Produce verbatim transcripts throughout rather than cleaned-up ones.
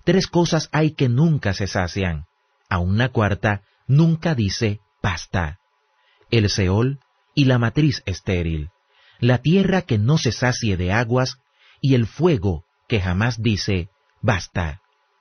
Tres cosas hay que nunca se sacian. A una cuarta nunca dice basta. El Seol y la matriz estéril, la tierra que no se sacie de aguas y el fuego que jamás dice basta.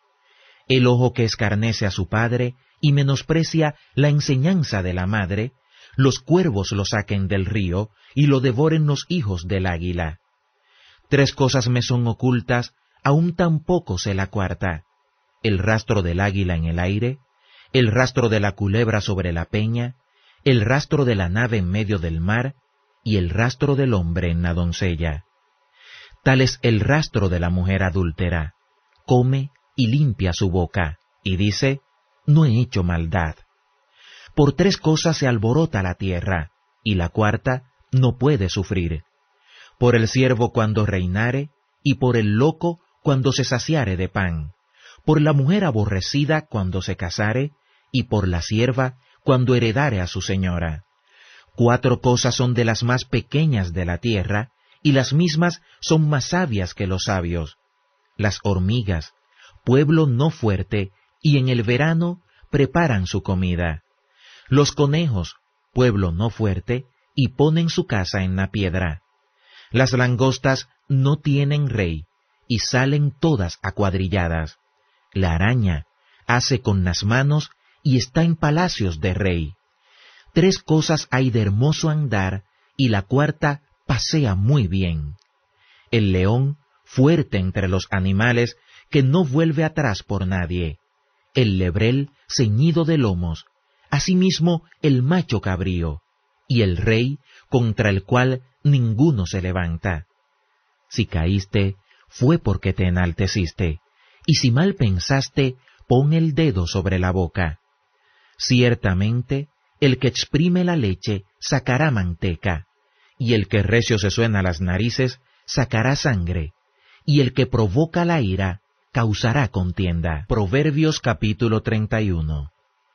El ojo que escarnece a su padre y menosprecia la enseñanza de la madre, los cuervos lo saquen del río y lo devoren los hijos del águila. Tres cosas me son ocultas, aún tampoco sé la cuarta: el rastro del águila en el aire, el rastro de la culebra sobre la peña, el rastro de la nave en medio del mar, y el rastro del hombre en la doncella. Tal es el rastro de la mujer adúltera. Come y limpia su boca, y dice: no he hecho maldad. Por tres cosas se alborota la tierra, y la cuarta no puede sufrir: por el siervo cuando reinare, y por el loco cuando se saciare de pan, por la mujer aborrecida cuando se casare, y por la sierva cuando heredare a su señora. Cuatro cosas son de las más pequeñas de la tierra, y las mismas son más sabias que los sabios: las hormigas, pueblo no fuerte, y en el verano preparan su comida; los conejos, pueblo no fuerte, y ponen su casa en la piedra; las langostas no tienen rey, y salen todas acuadrilladas; la araña hace con las manos, y está en palacios de rey. Tres cosas hay de hermoso andar, y la cuarta pasea muy bien: el león, fuerte entre los animales, que no vuelve atrás por nadie; el lebrel, ceñido de lomos; asimismo el macho cabrío; y el rey, contra el cual ninguno se levanta. Si caíste, fue porque te enalteciste, y si mal pensaste, pon el dedo sobre la boca. Ciertamente, el que exprime la leche sacará manteca, y el que recio se suena las narices sacará sangre, y el que provoca la ira causará contienda. Proverbios capítulo treinta y uno.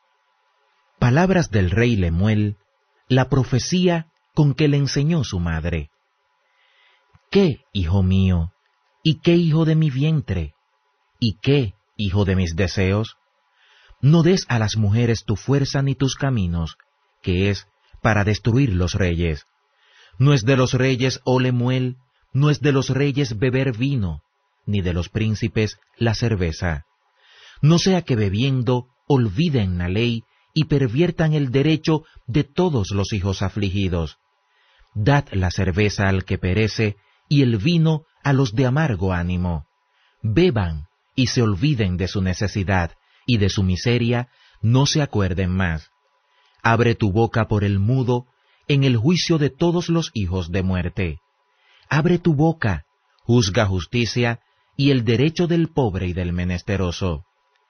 Palabras del rey Lemuel, la profecía con que le enseñó su madre. ¿Qué, hijo mío? ¿Y qué, hijo de mi vientre? ¿Y qué, hijo de mis deseos? No des a las mujeres tu fuerza ni tus caminos, que es para destruir los reyes. No es de los reyes, oh Lemuel, no es de los reyes beber vino, ni de los príncipes la cerveza. No sea que bebiendo olviden la ley y perviertan el derecho de todos los hijos afligidos. Dad la cerveza al que perece y el vino a los de amargo ánimo. Beban y se olviden de su necesidad, y de su miseria no se acuerden más. Abre tu boca por el mudo en el juicio de todos los hijos de muerte. Abre tu boca, juzga justicia y el derecho del pobre y del menesteroso.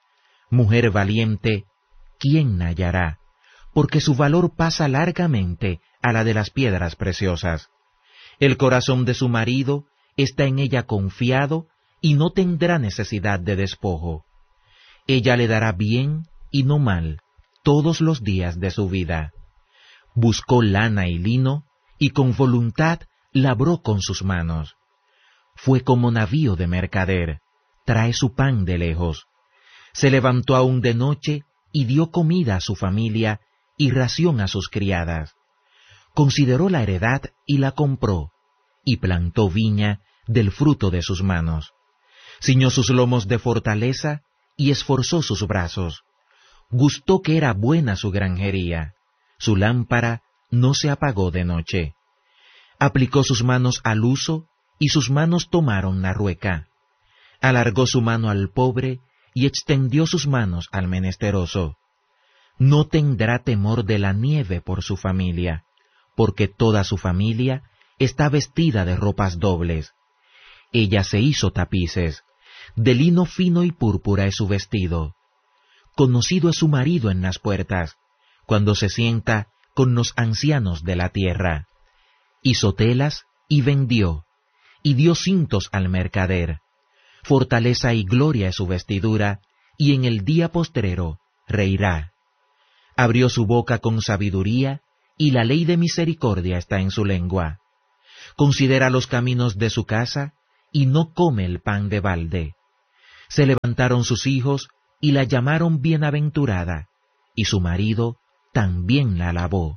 Mujer valiente, ¿quién la hallará? Porque su valor pasa largamente a la de las piedras preciosas. El corazón de su marido está en ella confiado y no tendrá necesidad de despojo. Ella le dará bien y no mal todos los días de su vida. Buscó lana y lino, y con voluntad labró con sus manos. Fue como navío de mercader, trae su pan de lejos. Se levantó aún de noche y dio comida a su familia y ración a sus criadas. Consideró la heredad y la compró, y plantó viña del fruto de sus manos. Ciñó sus lomos de fortaleza y esforzó sus brazos. Gustó que era buena su granjería, su lámpara no se apagó de noche. Aplicó sus manos al uso, y sus manos tomaron la rueca. Alargó su mano al pobre, y extendió sus manos al menesteroso. No tendrá temor de la nieve por su familia, porque toda su familia está vestida de ropas dobles. Ella se hizo tapices, de lino fino y púrpura es su vestido. Conocido es su marido en las puertas, cuando se sienta con los ancianos de la tierra. Hizo telas y vendió, y dio cintos al mercader. Fortaleza y gloria es su vestidura, y en el día postrero reirá. Abrió su boca con sabiduría, y la ley de misericordia está en su lengua. Considera los caminos de su casa, y no come el pan de balde. Se levantaron sus hijos y la llamaron bienaventurada, y su marido también la alabó.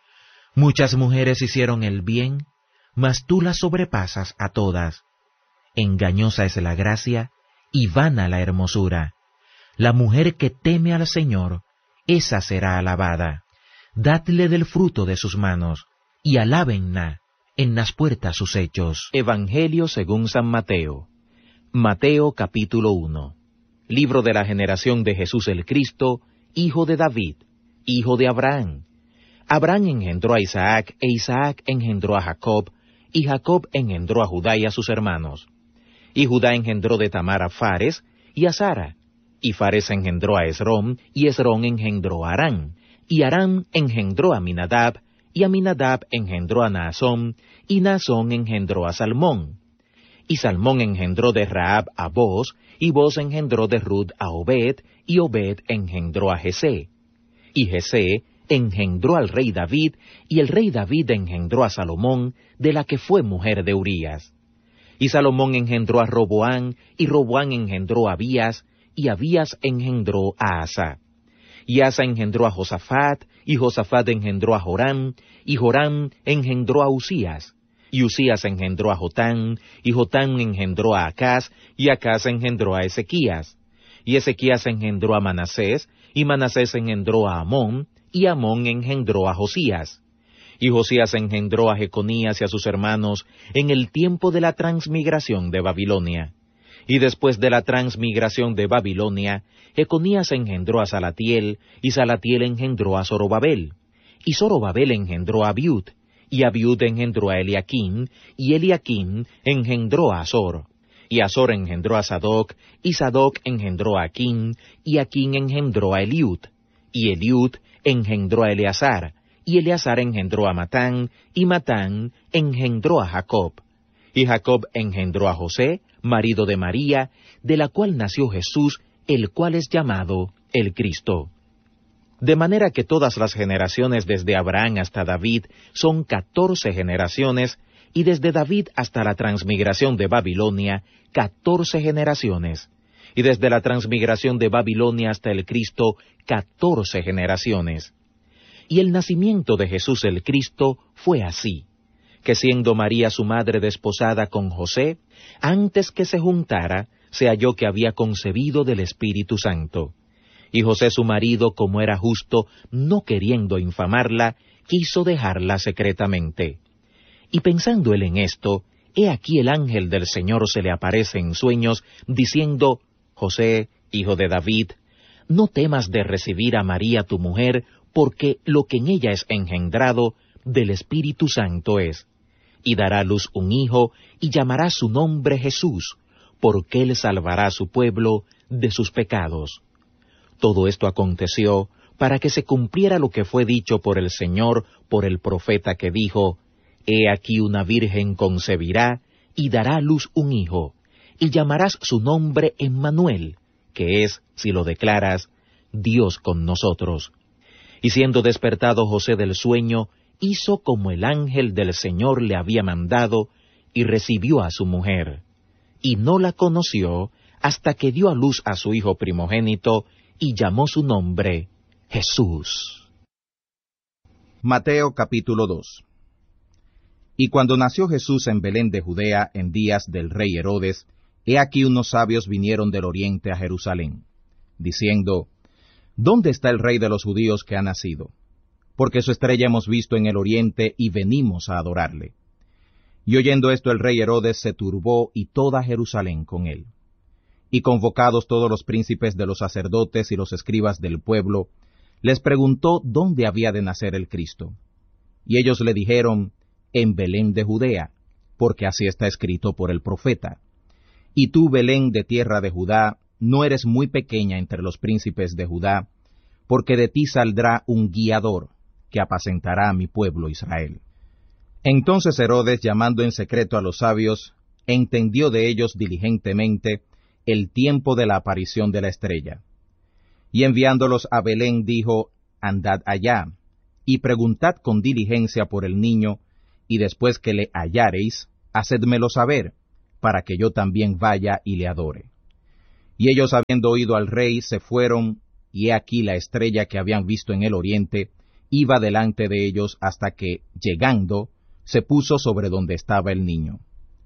Muchas mujeres hicieron el bien, mas tú las sobrepasas a todas. Engañosa es la gracia y vana la hermosura. La mujer que teme al Señor, esa será alabada. Dadle del fruto de sus manos, y alábenla en las puertas sus hechos. Evangelio según San Mateo. Mateo capítulo uno. Libro de la generación de Jesús el Cristo, hijo de David, hijo de Abraham. Abraham engendró a Isaac, e Isaac engendró a Jacob, y Jacob engendró a Judá y a sus hermanos. Y Judá engendró de Tamar a Fares y a Sara. Y Fares engendró a Esrom, y Esrom engendró a Aram. Y Aram engendró a Aminadab, y Aminadab engendró a Naasón, y Naasón engendró a Salmón. Y Salmón engendró de Rahab a Boz, y Boz engendró de Ruth a Obed, y Obed engendró a Jesé. Y Jesé engendró al rey David, y el rey David engendró a Salomón, de la que fue mujer de Urías. Y Salomón engendró a Roboán, y Roboán engendró a Abías, y Abías engendró a Asa. Y Asa engendró a Josafat, y Josafat engendró a Joram, y Joram engendró a Usías. Y Usías engendró a Jotán, y Jotán engendró a Acaz, y Acaz engendró a Ezequías. Y Ezequías engendró a Manasés, y Manasés engendró a Amón, y Amón engendró a Josías. Y Josías engendró a Jeconías y a sus hermanos en el tiempo de la transmigración de Babilonia. Y después de la transmigración de Babilonia, Jeconías engendró a Salatiel, y Salatiel engendró a Zorobabel. Y Zorobabel engendró a Abiud, y Abiud engendró a Eliaquim, y Eliaquim engendró a Azor. Y Azor engendró a Sadoc, y Sadoc engendró a Aquim, y Aquim engendró a Eliud. Y Eliud engendró a Eleazar, y Eleazar engendró a Matán, y Matán engendró a Jacob. Y Jacob engendró a José, marido de María, de la cual nació Jesús, el cual es llamado el Cristo. De manera que todas las generaciones desde Abraham hasta David son catorce generaciones, y desde David hasta la transmigración de Babilonia, catorce generaciones, y desde la transmigración de Babilonia hasta el Cristo, catorce generaciones. Y el nacimiento de Jesús el Cristo fue así, que siendo María su madre desposada con José, antes que se juntara, se halló que había concebido del Espíritu Santo. Y José su marido, como era justo, no queriendo infamarla, quiso dejarla secretamente. Y pensando él en esto, he aquí el ángel del Señor se le aparece en sueños, diciendo: José, hijo de David, no temas de recibir a María tu mujer, porque lo que en ella es engendrado del Espíritu Santo es. Y dará a luz un hijo, y llamará su nombre Jesús, porque él salvará a su pueblo de sus pecados. Todo esto aconteció para que se cumpliera lo que fue dicho por el Señor por el profeta que dijo: He aquí una virgen concebirá, y dará a luz un hijo, y llamarás su nombre Emmanuel, que es, si lo declaras, Dios con nosotros. Y siendo despertado José del sueño, hizo como el ángel del Señor le había mandado, y recibió a su mujer. Y no la conoció hasta que dio a luz a su hijo primogénito, y llamó su nombre Jesús. Mateo capítulo dos. Y cuando nació Jesús en Belén de Judea en días del rey Herodes, he aquí unos sabios vinieron del oriente a Jerusalén, diciendo: ¿Dónde está el rey de los judíos que ha nacido? Porque su estrella hemos visto en el oriente y venimos a adorarle. Y oyendo esto el rey Herodes se turbó y toda Jerusalén con él. Y convocados todos los príncipes de los sacerdotes y los escribas del pueblo, les preguntó dónde había de nacer el Cristo. Y ellos le dijeron: En Belén de Judea, porque así está escrito por el profeta. Y tú, Belén de tierra de Judá, no eres muy pequeña entre los príncipes de Judá, porque de ti saldrá un guiador, que apacentará a mi pueblo Israel. Entonces Herodes, llamando en secreto a los sabios, entendió de ellos diligentemente el tiempo de la aparición de la estrella. Y enviándolos a Belén dijo: Andad allá, y preguntad con diligencia por el niño, y después que le hallareis, hacedmelo saber, para que yo también vaya y le adore. Y ellos, habiendo oído al rey, se fueron, y he aquí la estrella que habían visto en el oriente iba delante de ellos hasta que, llegando, se puso sobre donde estaba el niño.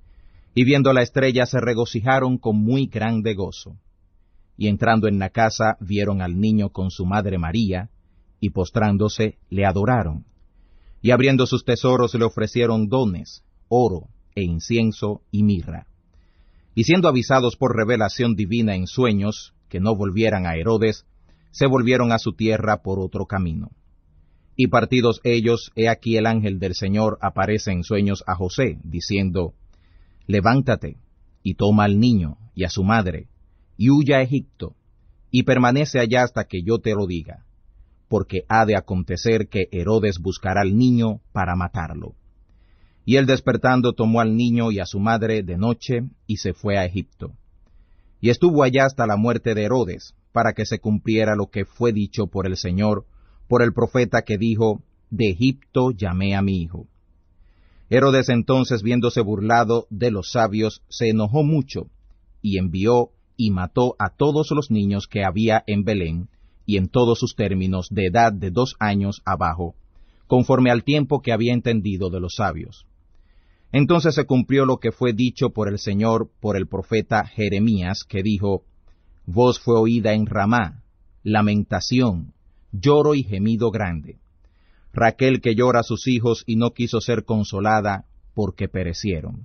Y viendo la estrella se regocijaron con muy grande gozo. Y entrando en la casa vieron al niño con su madre María, y postrándose le adoraron. Y abriendo sus tesoros le ofrecieron dones, oro, e incienso y mirra. Y siendo avisados por revelación divina en sueños, que no volvieran a Herodes, se volvieron a su tierra por otro camino. Y partidos ellos, he aquí el ángel del Señor aparece en sueños a José, diciendo, Levántate, y toma al niño y a su madre, y huya a Egipto, y permanece allá hasta que yo te lo diga, porque ha de acontecer que Herodes buscará al niño para matarlo. Y él despertando tomó al niño y a su madre de noche, y se fue a Egipto. Y estuvo allá hasta la muerte de Herodes, para que se cumpliera lo que fue dicho por el Señor, por el profeta que dijo, De Egipto llamé a mi hijo. Herodes entonces, viéndose burlado de los sabios, se enojó mucho, y envió y mató a todos los niños que había en Belén, y en todos sus términos de edad de dos años abajo, conforme al tiempo que había entendido de los sabios. Entonces se cumplió lo que fue dicho por el Señor por el profeta Jeremías, que dijo, Voz fue oída en Ramá, lamentación, lloro y gemido grande. Raquel que llora a sus hijos y no quiso ser consolada, porque perecieron.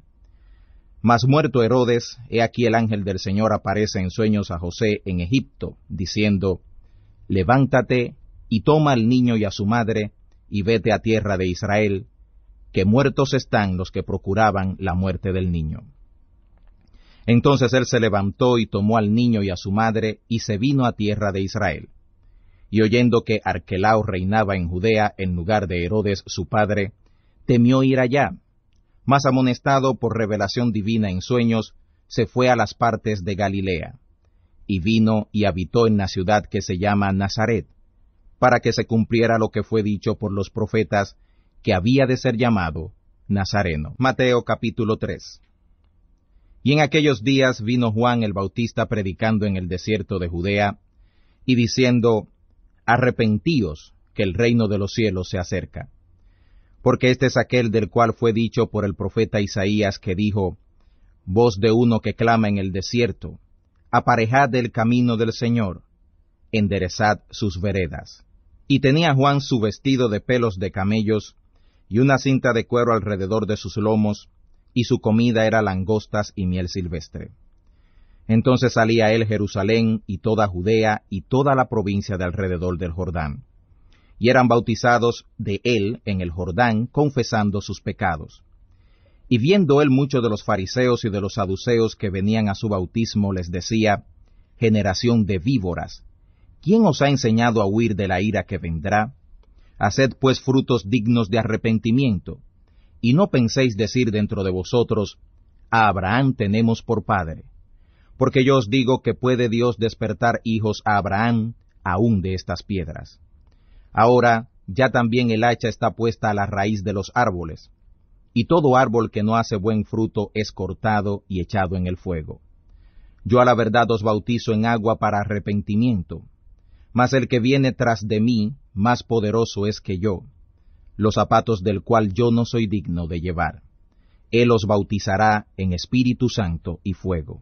Mas muerto Herodes, he aquí el ángel del Señor aparece en sueños a José en Egipto, diciendo, Levántate, y toma al niño y a su madre, y vete a tierra de Israel, que muertos están los que procuraban la muerte del niño. Entonces él se levantó y tomó al niño y a su madre, y se vino a tierra de Israel. Y oyendo que Arquelao reinaba en Judea en lugar de Herodes su padre, temió ir allá, mas amonestado por revelación divina en sueños, se fue a las partes de Galilea, y vino y habitó en la ciudad que se llama Nazaret, para que se cumpliera lo que fue dicho por los profetas, que había de ser llamado Nazareno. Mateo capítulo tres. Y en aquellos días vino Juan el Bautista predicando en el desierto de Judea, y diciendo, Arrepentíos, que el reino de los cielos se acerca. Porque este es aquel del cual fue dicho por el profeta Isaías, que dijo, Voz de uno que clama en el desierto, aparejad el camino del Señor, enderezad sus veredas. Y tenía Juan su vestido de pelos de camellos, y una cinta de cuero alrededor de sus lomos, y su comida era langostas y miel silvestre. Entonces salía él Jerusalén y toda Judea y toda la provincia de alrededor del Jordán. Y eran bautizados de él en el Jordán, confesando sus pecados. Y viendo él muchos de los fariseos y de los saduceos que venían a su bautismo, les decía, Generación de víboras, ¿quién os ha enseñado a huir de la ira que vendrá? Haced pues frutos dignos de arrepentimiento, y no penséis decir dentro de vosotros, A Abraham tenemos por padre. Porque yo os digo que puede Dios despertar hijos a Abraham aún de estas piedras. Ahora ya también el hacha está puesta a la raíz de los árboles, y todo árbol que no hace buen fruto es cortado y echado en el fuego. Yo a la verdad os bautizo en agua para arrepentimiento, mas el que viene tras de mí, más poderoso es que yo, los zapatos del cual yo no soy digno de llevar. Él os bautizará en Espíritu Santo y fuego.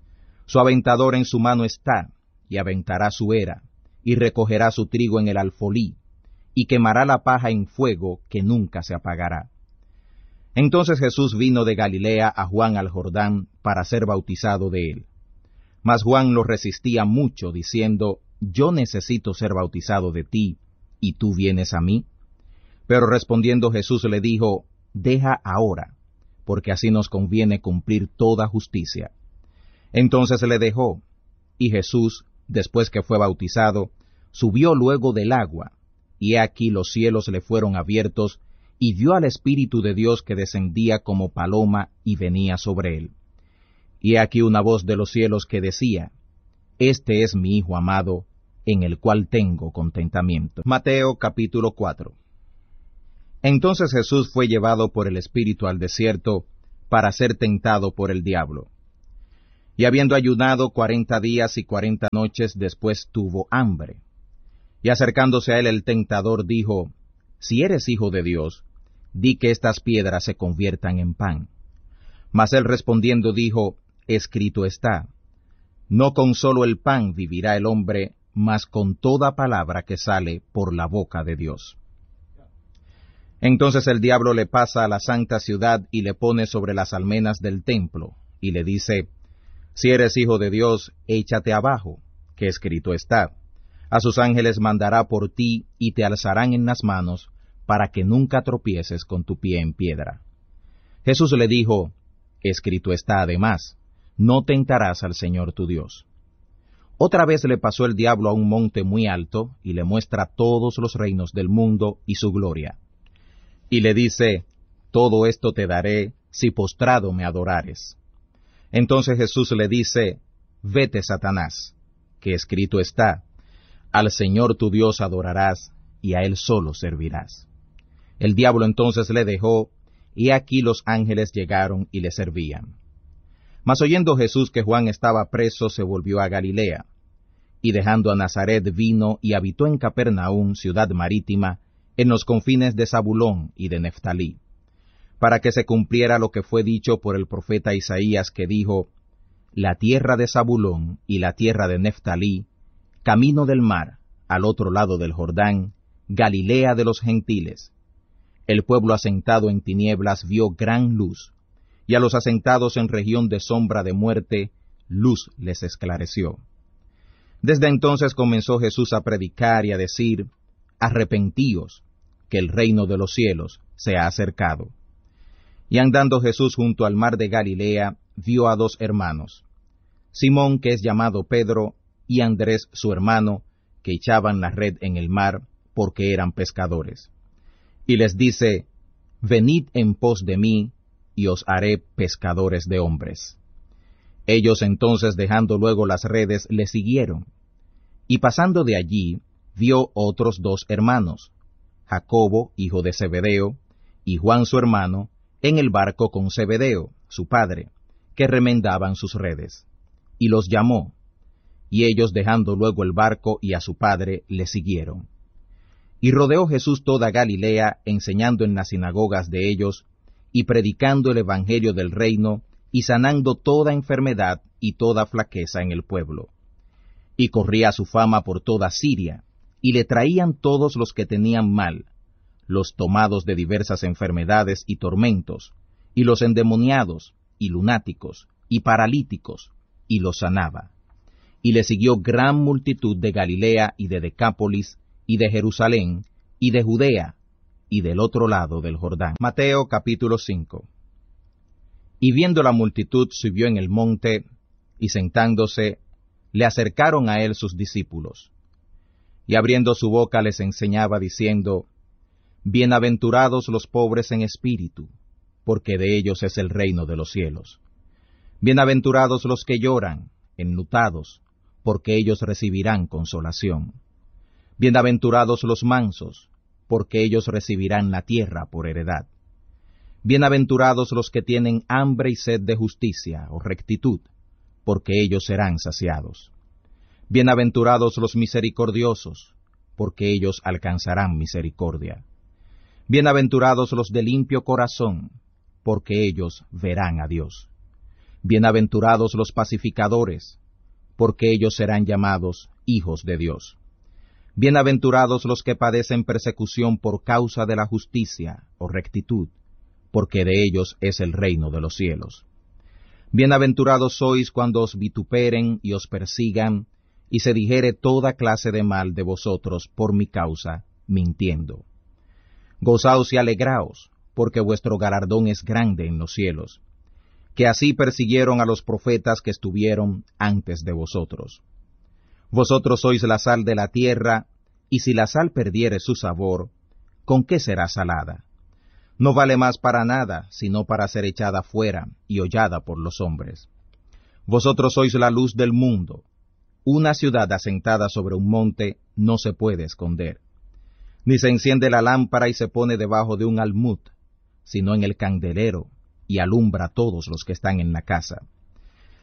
Su aventador en su mano está, y aventará su era, y recogerá su trigo en el alfolí, y quemará la paja en fuego que nunca se apagará. Entonces Jesús vino de Galilea a Juan al Jordán para ser bautizado de él. Mas Juan lo resistía mucho, diciendo, Yo necesito ser bautizado de ti, ¿y tú vienes a mí? Pero respondiendo Jesús le dijo, Deja ahora, porque así nos conviene cumplir toda justicia. Entonces le dejó, y Jesús, después que fue bautizado, subió luego del agua, y he aquí los cielos le fueron abiertos, y vio al Espíritu de Dios que descendía como paloma y venía sobre él. Y he aquí una voz de los cielos que decía, Este es mi Hijo amado, en el cual tengo contentamiento. Mateo capítulo cuatro. Entonces Jesús fue llevado por el Espíritu al desierto para ser tentado por el diablo. Y habiendo ayunado cuarenta días y cuarenta noches, después tuvo hambre. Y acercándose a él el tentador dijo, Si eres hijo de Dios, di que estas piedras se conviertan en pan. Mas él respondiendo dijo, Escrito está, no con solo el pan vivirá el hombre, mas con toda palabra que sale por la boca de Dios. Entonces el diablo le pasa a la santa ciudad y le pone sobre las almenas del templo, y le dice, Si eres hijo de Dios, échate abajo, que escrito está, a sus ángeles mandará por ti, y te alzarán en las manos, para que nunca tropieces con tu pie en piedra. Jesús le dijo, Escrito está además, no tentarás al Señor tu Dios. Otra vez le pasó el diablo a un monte muy alto, y le muestra todos los reinos del mundo y su gloria. Y le dice, Todo esto te daré, si postrado me adorares. Entonces Jesús le dice, Vete, Satanás, que escrito está, Al Señor tu Dios adorarás, y a Él solo servirás. El diablo entonces le dejó, y aquí los ángeles llegaron y le servían. Mas oyendo Jesús que Juan estaba preso, se volvió a Galilea, y dejando a Nazaret vino y habitó en Capernaum, ciudad marítima, en los confines de Zabulón y de Neftalí, para que se cumpliera lo que fue dicho por el profeta Isaías, que dijo, La tierra de Zabulón y la tierra de Neftalí, camino del mar, al otro lado del Jordán, Galilea de los gentiles. El pueblo asentado en tinieblas vio gran luz, y a los asentados en región de sombra de muerte, luz les esclareció. Desde entonces comenzó Jesús a predicar y a decir, Arrepentíos, que el reino de los cielos se ha acercado. Y andando Jesús junto al mar de Galilea, vio a dos hermanos, Simón, que es llamado Pedro, y Andrés su hermano, que echaban la red en el mar, porque eran pescadores. Y les dice, Venid en pos de mí, y os haré pescadores de hombres. Ellos entonces, dejando luego las redes, le siguieron. Y pasando de allí, vio otros dos hermanos, Jacobo, hijo de Zebedeo, y Juan su hermano, en el barco con Zebedeo, su padre, que remendaban sus redes. Y los llamó, y ellos, dejando luego el barco y a su padre, le siguieron. Y rodeó Jesús toda Galilea, enseñando en las sinagogas de ellos, y predicando el evangelio del reino, y sanando toda enfermedad y toda flaqueza en el pueblo. Y corría su fama por toda Siria, y le traían todos los que tenían mal, los tomados de diversas enfermedades y tormentos, y los endemoniados, y lunáticos, y paralíticos, y los sanaba. Y le siguió gran multitud de Galilea y de Decápolis, y de Jerusalén, y de Judea, y del otro lado del Jordán. Mateo capítulo cinco. Y viendo la multitud, subió en el monte, y sentándose, le acercaron a él sus discípulos. Y abriendo su boca les enseñaba, diciendo, Bienaventurados los pobres en espíritu, porque de ellos es el reino de los cielos. Bienaventurados los que lloran, enlutados, porque ellos recibirán consolación. Bienaventurados los mansos, porque ellos recibirán la tierra por heredad. Bienaventurados los que tienen hambre y sed de justicia o rectitud, porque ellos serán saciados. Bienaventurados los misericordiosos, porque ellos alcanzarán misericordia. Bienaventurados los de limpio corazón, porque ellos verán a Dios. Bienaventurados los pacificadores, porque ellos serán llamados hijos de Dios. Bienaventurados los que padecen persecución por causa de la justicia o rectitud, porque de ellos es el reino de los cielos. Bienaventurados sois cuando os vituperen y os persigan, y se dijere toda clase de mal de vosotros por mi causa, mintiendo. Gozaos y alegraos, porque vuestro galardón es grande en los cielos, que así persiguieron a los profetas que estuvieron antes de vosotros. Vosotros sois la sal de la tierra, y si la sal perdiere su sabor, ¿con qué será salada? No vale más para nada, sino para ser echada fuera y hollada por los hombres. Vosotros sois la luz del mundo. Una ciudad asentada sobre un monte no se puede esconder. Ni se enciende la lámpara y se pone debajo de un almud, sino en el candelero, y alumbra a todos los que están en la casa.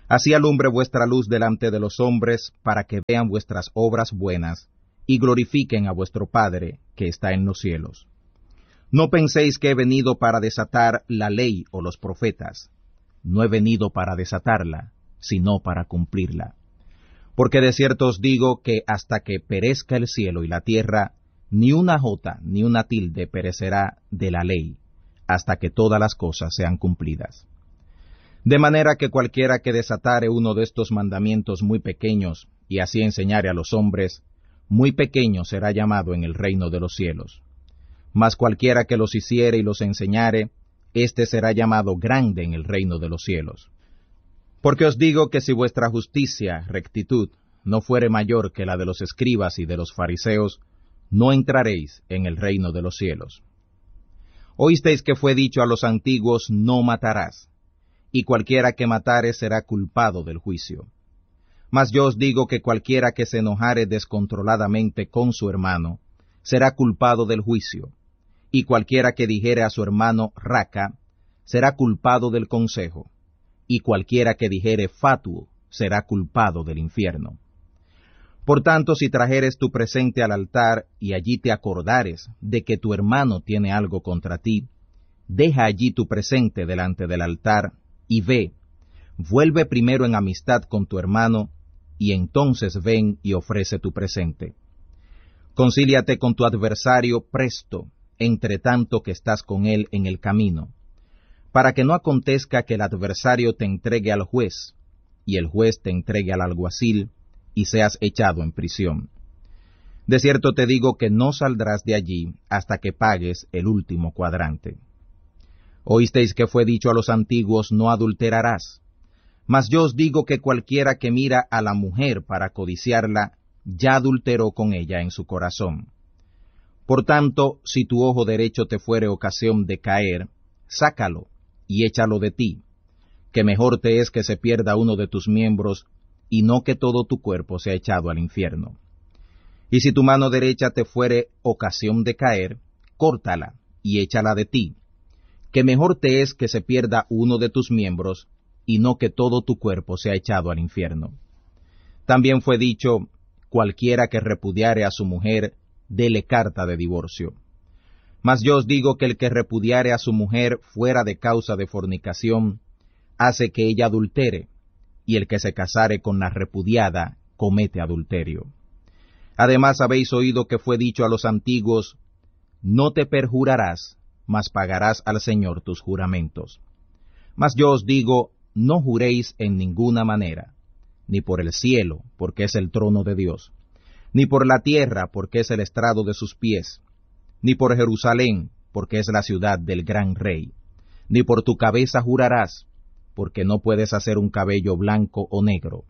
Así alumbre vuestra luz delante de los hombres, para que vean vuestras obras buenas, y glorifiquen a vuestro Padre que está en los cielos. No penséis que he venido para desatar la ley o los profetas. No he venido para desatarla, sino para cumplirla. Porque de cierto os digo que hasta que perezca el cielo y la tierra, ni una jota ni una tilde perecerá de la ley, hasta que todas las cosas sean cumplidas. De manera que cualquiera que desatare uno de estos mandamientos muy pequeños, y así enseñare a los hombres, muy pequeño será llamado en el reino de los cielos. Mas cualquiera que los hiciere y los enseñare, éste será llamado grande en el reino de los cielos. Porque os digo que si vuestra justicia, rectitud, no fuere mayor que la de los escribas y de los fariseos, no entraréis en el reino de los cielos. Oísteis que fue dicho a los antiguos, no matarás, y cualquiera que matare será culpado del juicio. Mas yo os digo que cualquiera que se enojare descontroladamente con su hermano, será culpado del juicio, y cualquiera que dijere a su hermano raca, será culpado del consejo, y cualquiera que dijere fatuo, será culpado del infierno. Por tanto, si trajeres tu presente al altar, y allí te acordares de que tu hermano tiene algo contra ti, deja allí tu presente delante del altar, y ve, vuelve primero en amistad con tu hermano, y entonces ven y ofrece tu presente. Concíliate con tu adversario presto, entre tanto que estás con él en el camino, para que no acontezca que el adversario te entregue al juez, y el juez te entregue al alguacil, y seas echado en prisión. De cierto te digo que no saldrás de allí hasta que pagues el último cuadrante. Oísteis que fue dicho a los antiguos, no adulterarás. Mas yo os digo que cualquiera que mira a la mujer para codiciarla, ya adulteró con ella en su corazón. Por tanto, si tu ojo derecho te fuere ocasión de caer, sácalo y échalo de ti, que mejor te es que se pierda uno de tus miembros, y no que todo tu cuerpo sea echado al infierno. Y si tu mano derecha te fuere ocasión de caer, córtala y échala de ti, que mejor te es que se pierda uno de tus miembros, y no que todo tu cuerpo sea echado al infierno. También fue dicho, cualquiera que repudiare a su mujer, dele carta de divorcio. Mas yo os digo que el que repudiare a su mujer fuera de causa de fornicación, hace que ella adultere, y el que se casare con la repudiada, comete adulterio. Además habéis oído que fue dicho a los antiguos, no te perjurarás, mas pagarás al Señor tus juramentos. Mas yo os digo, no juréis en ninguna manera, ni por el cielo, porque es el trono de Dios, ni por la tierra, porque es el estrado de sus pies, ni por Jerusalén, porque es la ciudad del gran rey, ni por tu cabeza jurarás, porque no puedes hacer un cabello blanco o negro.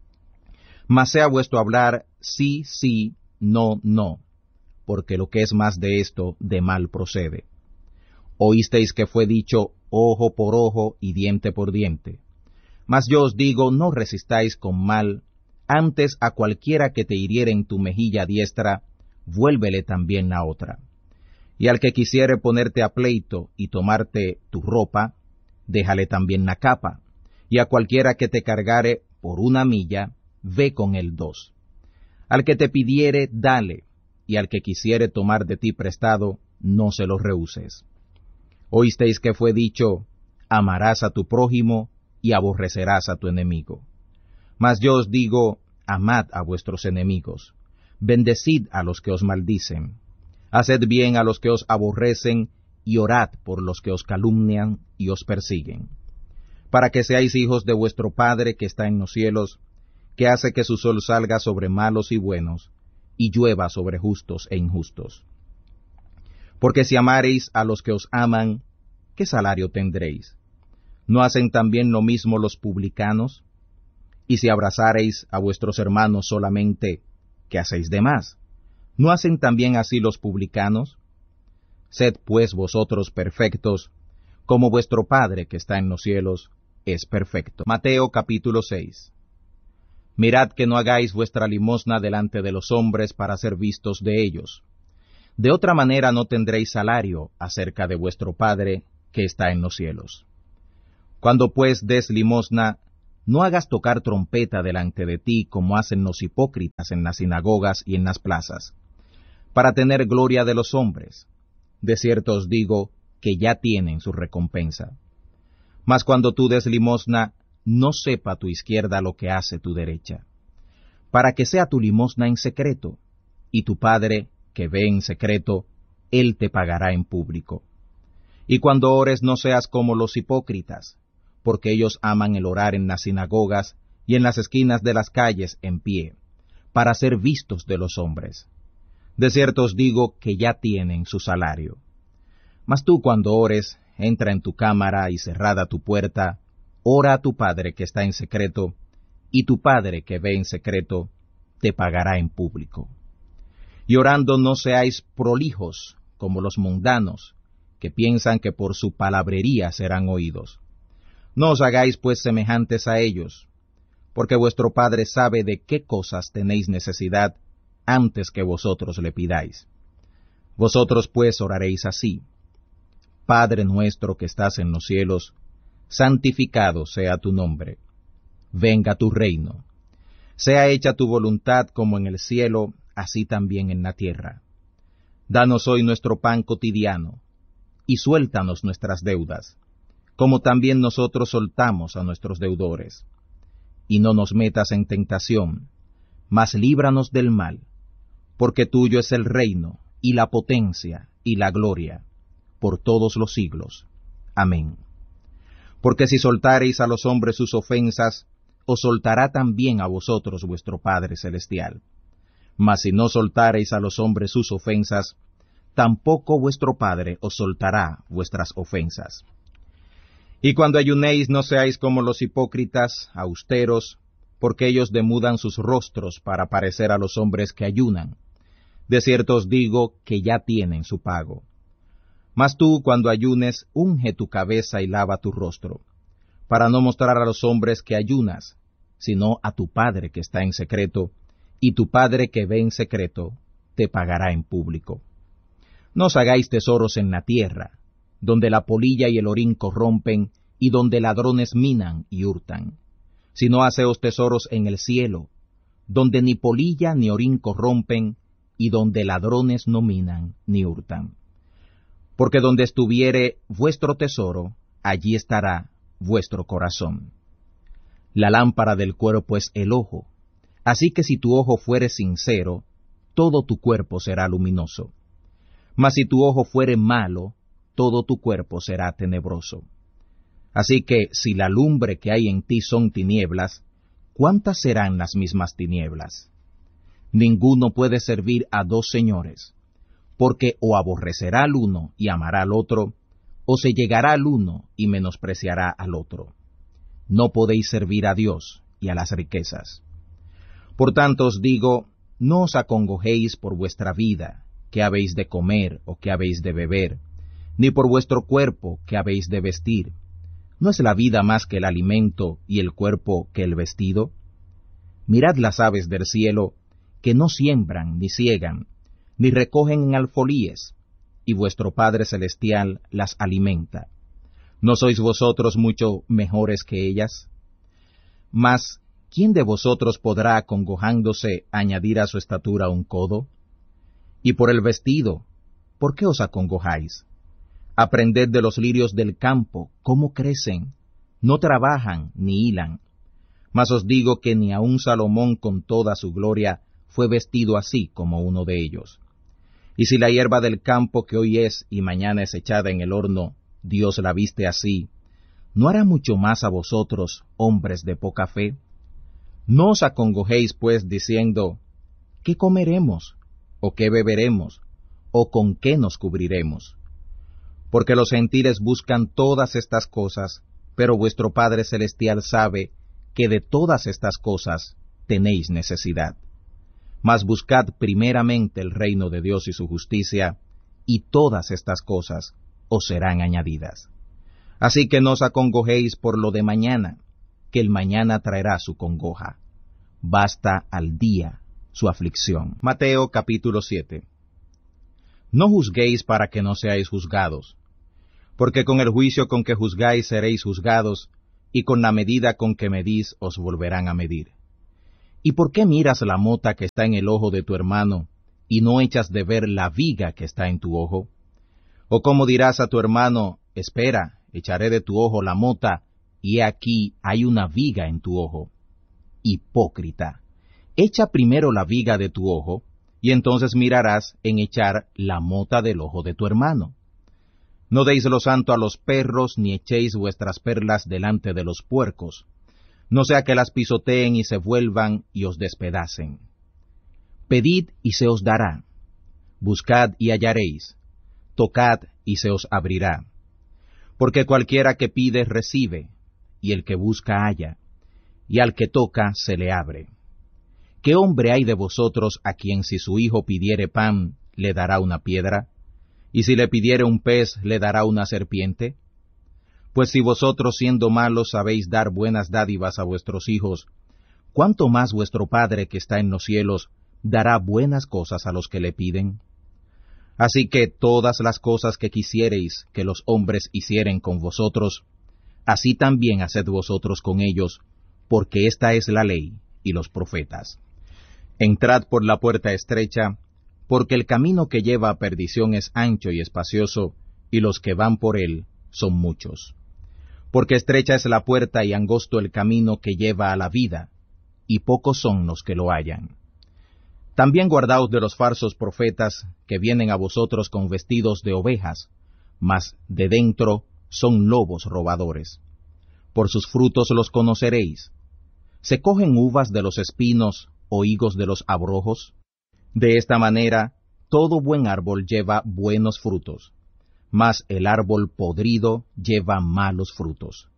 Mas sea vuestro hablar sí, sí, no, no, porque lo que es más de esto, de mal procede. Oísteis que fue dicho ojo por ojo y diente por diente. Mas yo os digo, no resistáis con mal, antes a cualquiera que te hiriere en tu mejilla diestra, vuélvele también la otra. Y al que quisiere ponerte a pleito y tomarte tu ropa, déjale también la capa, y a cualquiera que te cargare por una milla, ve con él dos. Al que te pidiere, dale, y al que quisiere tomar de ti prestado, no se lo rehuses. Oísteis que fue dicho, amarás a tu prójimo y aborrecerás a tu enemigo. Mas yo os digo, amad a vuestros enemigos, bendecid a los que os maldicen, haced bien a los que os aborrecen, y orad por los que os calumnian y os persiguen, para que seáis hijos de vuestro Padre que está en los cielos, que hace que su sol salga sobre malos y buenos, y llueva sobre justos e injustos. Porque si amareis a los que os aman, ¿qué salario tendréis? ¿No hacen también lo mismo los publicanos? Y si abrazareis a vuestros hermanos solamente, ¿qué hacéis de más? ¿No hacen también así los publicanos? Sed pues vosotros perfectos, como vuestro Padre que está en los cielos es perfecto. Mateo capítulo seis. Mirad que no hagáis vuestra limosna delante de los hombres para ser vistos de ellos. De otra manera no tendréis salario acerca de vuestro Padre que está en los cielos. Cuando pues des limosna, no hagas tocar trompeta delante de ti como hacen los hipócritas en las sinagogas y en las plazas, para tener gloria de los hombres. De cierto os digo que ya tienen su recompensa. Mas cuando tú des limosna, no sepa tu izquierda lo que hace tu derecha, para que sea tu limosna en secreto, y tu Padre, que ve en secreto, Él te pagará en público. Y cuando ores no seas como los hipócritas, porque ellos aman el orar en las sinagogas y en las esquinas de las calles en pie, para ser vistos de los hombres. De cierto os digo que ya tienen su salario. Mas tú cuando ores, entra en tu cámara y cerrada tu puerta, ora a tu Padre que está en secreto, y tu Padre que ve en secreto, te pagará en público. Y orando no seáis prolijos como los mundanos, que piensan que por su palabrería serán oídos. No os hagáis pues semejantes a ellos, porque vuestro Padre sabe de qué cosas tenéis necesidad antes que vosotros le pidáis. Vosotros pues oraréis así: Padre nuestro que estás en los cielos, santificado sea tu nombre. Venga tu reino. Sea hecha tu voluntad como en el cielo, así también en la tierra. Danos hoy nuestro pan cotidiano, y suéltanos nuestras deudas, como también nosotros soltamos a nuestros deudores. Y no nos metas en tentación, mas líbranos del mal, porque tuyo es el reino, y la potencia, y la gloria, por todos los siglos. Amén. Porque si soltareis a los hombres sus ofensas, os soltará también a vosotros vuestro Padre Celestial. Mas si no soltareis a los hombres sus ofensas, tampoco vuestro Padre os soltará vuestras ofensas. Y cuando ayunéis no seáis como los hipócritas, austeros, porque ellos demudan sus rostros para parecer a los hombres que ayunan. De cierto os digo que ya tienen su pago. Mas tú cuando ayunes, unge tu cabeza y lava tu rostro, para no mostrar a los hombres que ayunas, sino a tu Padre que está en secreto, y tu Padre que ve en secreto, te pagará en público. No os hagáis tesoros en la tierra, donde la polilla y el orín corrompen, y donde ladrones minan y hurtan, sino haceos tesoros en el cielo, donde ni polilla ni orín corrompen, y donde ladrones no minan ni hurtan. Porque donde estuviere vuestro tesoro, allí estará vuestro corazón. La lámpara del cuerpo es el ojo, así que si tu ojo fuere sincero, todo tu cuerpo será luminoso. Mas si tu ojo fuere malo, todo tu cuerpo será tenebroso. Así que si la lumbre que hay en ti son tinieblas, ¿cuántas serán las mismas tinieblas? Ninguno puede servir a dos señores, porque o aborrecerá al uno y amará al otro, o se llegará al uno y menospreciará al otro. No podéis servir a Dios y a las riquezas. Por tanto os digo, no os acongojéis por vuestra vida, qué habéis de comer o qué habéis de beber, ni por vuestro cuerpo, qué habéis de vestir. ¿No es la vida más que el alimento y el cuerpo que el vestido? Mirad las aves del cielo, que no siembran ni siegan, ni recogen en alfolíes, y vuestro Padre Celestial las alimenta. ¿No sois vosotros mucho mejores que ellas? Mas, ¿quién de vosotros podrá, acongojándose, añadir a su estatura un codo? Y por el vestido, ¿por qué os acongojáis? Aprended de los lirios del campo, cómo crecen, no trabajan ni hilan. Mas os digo que ni aun Salomón con toda su gloria fue vestido así como uno de ellos. Y si la hierba del campo que hoy es y mañana es echada en el horno, Dios la viste así, ¿no hará mucho más a vosotros, hombres de poca fe? No os acongojéis pues diciendo, ¿qué comeremos? ¿O qué beberemos? ¿O con qué nos cubriremos? Porque los gentiles buscan todas estas cosas, pero vuestro Padre Celestial sabe que de todas estas cosas tenéis necesidad. Mas buscad primeramente el reino de Dios y su justicia, y todas estas cosas os serán añadidas. Así que no os acongojéis por lo de mañana, que el mañana traerá su congoja. Basta al día su aflicción. Mateo capítulo siete. No juzguéis para que no seáis juzgados, porque con el juicio con que juzgáis seréis juzgados, y con la medida con que medís os volverán a medir. ¿Y por qué miras la mota que está en el ojo de tu hermano, y no echas de ver la viga que está en tu ojo? ¿O cómo dirás a tu hermano, espera, echaré de tu ojo la mota, y he aquí hay una viga en tu ojo? Hipócrita, echa primero la viga de tu ojo, y entonces mirarás en echar la mota del ojo de tu hermano. No deis lo santo a los perros, ni echéis vuestras perlas delante de los puercos, no sea que las pisoteen y se vuelvan y os despedacen. Pedid y se os dará, buscad y hallaréis, tocad y se os abrirá. Porque cualquiera que pide recibe, y el que busca halla, y al que toca se le abre. ¿Qué hombre hay de vosotros a quien si su hijo pidiere pan, le dará una piedra? ¿Y si le pidiere un pez, le dará una serpiente? Pues si vosotros siendo malos sabéis dar buenas dádivas a vuestros hijos, ¿cuánto más vuestro Padre que está en los cielos dará buenas cosas a los que le piden? Así que todas las cosas que quisiereis que los hombres hicieren con vosotros, así también haced vosotros con ellos, porque esta es la ley y los profetas. Entrad por la puerta estrecha, porque el camino que lleva a perdición es ancho y espacioso, y los que van por él son muchos. Porque estrecha es la puerta y angosto el camino que lleva a la vida, y pocos son los que lo hallan. También guardaos de los falsos profetas, que vienen a vosotros con vestidos de ovejas, mas de dentro son lobos robadores. Por sus frutos los conoceréis. ¿Se cogen uvas de los espinos o higos de los abrojos? De esta manera, todo buen árbol lleva buenos frutos, mas el árbol podrido lleva malos frutos.